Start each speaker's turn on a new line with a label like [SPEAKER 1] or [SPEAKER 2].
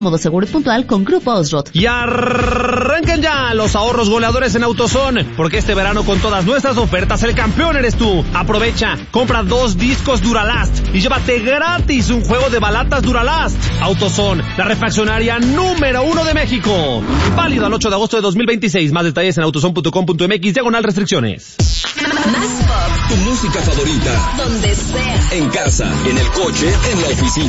[SPEAKER 1] Modo seguro y puntual con Grupo Osrod.
[SPEAKER 2] Y arrancan ya los ahorros goleadores en AutoZone, porque este verano con todas nuestras ofertas el campeón eres tú. Aprovecha, compra 2 discos Duralast y llévate gratis un juego de balatas Duralast. AutoZone, la refaccionaria número 1 de México. Válido al 8 de agosto de 2026. Más detalles en autozone.com.mx/restricciones.
[SPEAKER 3] Más pop. Tu música favorita.
[SPEAKER 4] Donde sea.
[SPEAKER 3] En casa, en el coche, en la oficina.